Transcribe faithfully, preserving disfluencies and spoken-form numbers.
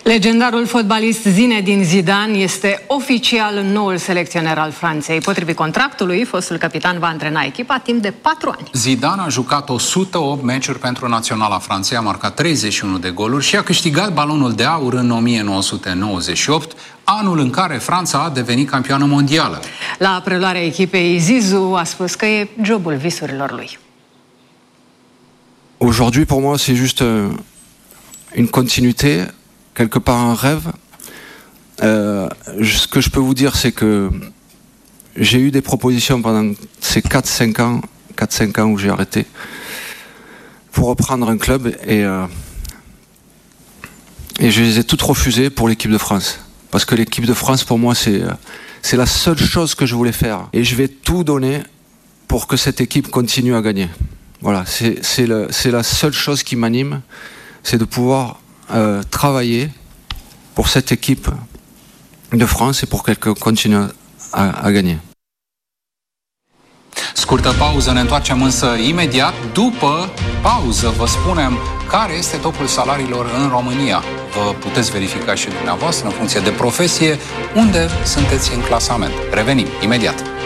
Legendarul fotbalist Zinedine Zidane este oficial noul selecționer al Franței. Potrivit contractului, fostul capitan va antrena echipa timp de patru ani. Zidane a jucat o sută opt meciuri pentru Naționala Franței, a marcat treizeci și unu de goluri și a câștigat balonul de aur în o mie nouă sute nouăzeci și opt, anul în care Franța a devenit campioană mondială. La preluarea echipei, Zizou a spus că e jobul visurilor lui. Aujourd'hui, pour moi, c'est juste une continuité, quelque part un rêve. Euh, ce que je peux vous dire, c'est que j'ai eu des propositions pendant ces quatre cinq ans, quatre cinq ans où j'ai arrêté, pour reprendre un club, et, euh, et je les ai toutes refusées pour l'équipe de France. Parce que l'équipe de France, pour moi, c'est, c'est la seule chose que je voulais faire. Et je vais tout donner pour que cette équipe continue à gagner. Voilà, c'est, c'est, le, c'est la seule chose qui m'anime, c'est de pouvoir euh, travailler pour cette équipe de France et pour qu'elle continue à, à gagner. Scurtă pauză, ne întoarcem însă imediat. După pauză vă spunem care este topul salariilor în România. Vă puteți verifica și dumneavoastră în funcție de profesie unde sunteți în clasament. Revenim imediat.